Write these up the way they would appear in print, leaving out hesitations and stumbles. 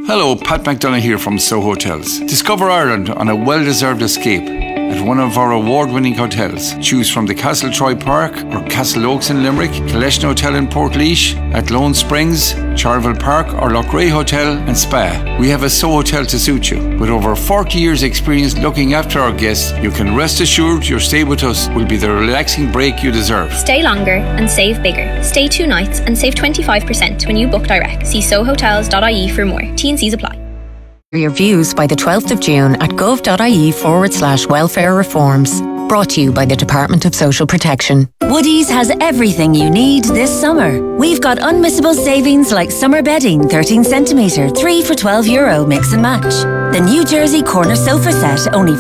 Hello, Pat McDonough here from Soho Hotels. Discover Ireland on a well-deserved escape at one of our award-winning hotels. Choose from the Castle Troy Park or Castle Oaks in Limerick, Collection Hotel in Portlaoise, at Lone Springs, Charleville Park or Loughrea Hotel and Spa. We have a Soho Hotel to suit you. With over 40 years experience looking after our guests, you can rest assured your stay with us will be the relaxing break you deserve. Stay longer and save bigger. Stay 2 nights and save 25% when you book direct. See sohotels.ie for more. T&Cs apply. Your views by the 12th of June at gov.ie/welfare reforms. Brought to you by the Department of Social Protection. Woodies has everything you need this summer. We've got unmissable savings like summer bedding, 13 centimetre, 3 for €12, mix and match. The New Jersey corner sofa set, only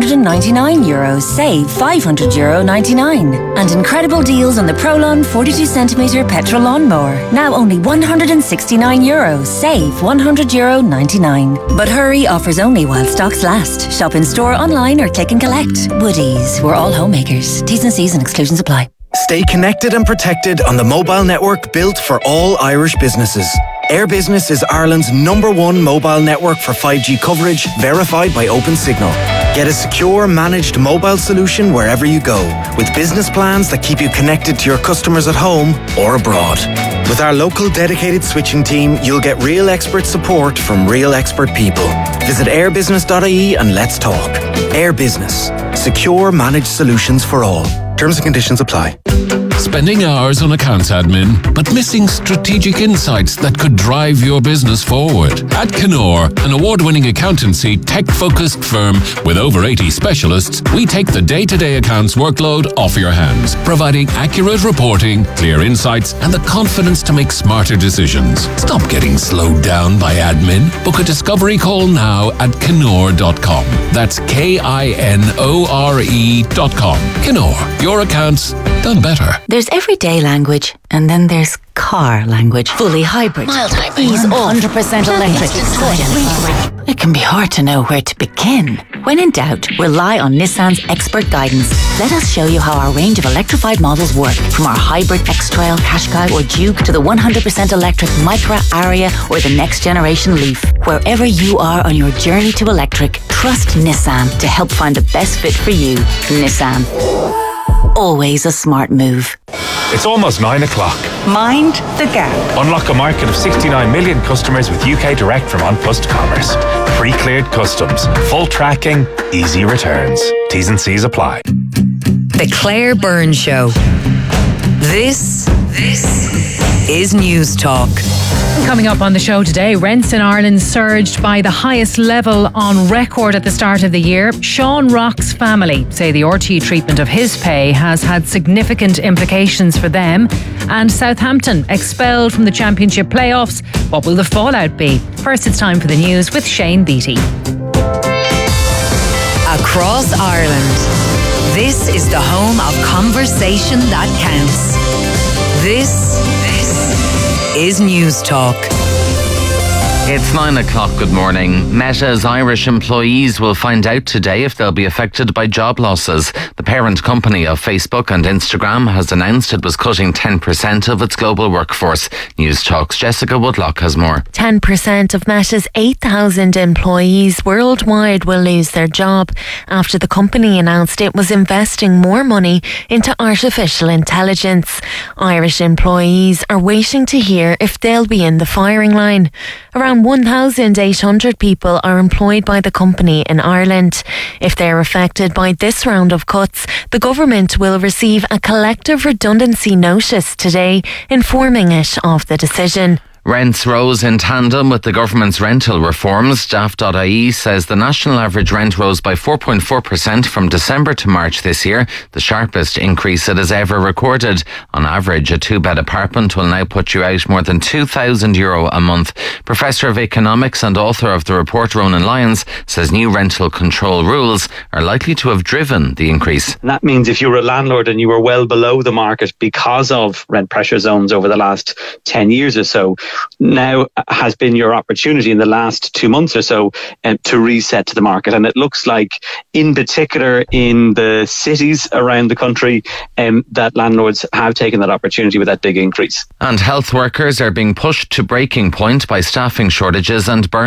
€499, save €500.99. And incredible deals on the Prolon 42 centimetre petrol lawnmower, now only €169, save €100.99. But hurry, offers only while stocks last. Shop in store, online or click and collect. Woodies, we're all homemakers. T's and C's and exclusions apply. Stay connected and protected on the mobile network built for all Irish businesses. Air Business is Ireland's #1 mobile network for 5G coverage, verified by OpenSignal. Get a secure, managed mobile solution wherever you go, with business plans that keep you connected to your customers at home or abroad. With our local dedicated switching team, you'll get real expert support from real expert people. Visit airbusiness.ie and let's talk. Air Business. Secure, managed solutions for all. Terms and conditions apply. Spending hours on accounts admin, but missing strategic insights that could drive your business forward. At Kenor, an award-winning accountancy, tech-focused firm with over 80 specialists, we take the day-to-day accounts workload off your hands, providing accurate reporting, clear insights, and the confidence to make smarter decisions. Stop getting slowed down by admin. Book a discovery call now at Kenor.com. That's KINORE.com. Kenor, your accounts done better. There's everyday language, and then there's car language. Fully hybrid. Mild hybrid. Ease off. 100% electric. It can be hard to know where to begin. When in doubt, rely on Nissan's expert guidance. Let us show you how our range of electrified models work. From our hybrid X-Trail, Qashqai or Duke to the 100% electric Micra, Aria or the next generation Leaf. Wherever you are on your journey to electric, trust Nissan to help find the best fit for you. Nissan. Always a smart move. It's almost 9 o'clock. Mind the gap. Unlock a market of 69 million customers with UK Direct from OnPlus Commerce. Pre-cleared customs, full tracking, easy returns. T's and C's apply. The Claire Byrne Show. This is News Talk. Coming up on the show today, rents in Ireland surged by the highest level on record at the start of the year. Sean Rock's family say the RT treatment of his pay has had significant implications for them. And Southampton expelled from the Championship playoffs. What will the fallout be? First, it's time for the news with Shane Beattie. Across Ireland, this is the home of conversation that counts. This is News Talk. It's 9 o'clock. Good morning. Meta's Irish employees will find out today if they'll be affected by job losses. The parent company of Facebook and Instagram has announced it was cutting 10% of its global workforce. News Talk's Jessica Woodlock has more. 10% of Meta's 8,000 employees worldwide will lose their job after the company announced it was investing more money into artificial intelligence. Irish employees are waiting to hear if they'll be in the firing line. Around 1,800 people are employed by the company in Ireland. If they're affected by this round of cuts, the government will receive a collective redundancy notice today, informing it of the decision. Rents rose in tandem with the government's rental reforms. Daft.ie says the national average rent rose by 4.4% from December to March this year, the sharpest increase it has ever recorded. On average, a 2-bed apartment will now put you out more than €2,000 a month. Professor of Economics and author of the report, Ronan Lyons, says new rental control rules are likely to have driven the increase. And that means if you were a landlord and you were well below the market because of rent pressure zones over the last 10 years or so, now has been your opportunity in the last 2 months or so to reset to the market. And it looks like, in particular in the cities around the country, that landlords have taken that opportunity with that big increase. And health workers are being pushed to breaking point by staffing shortages and burn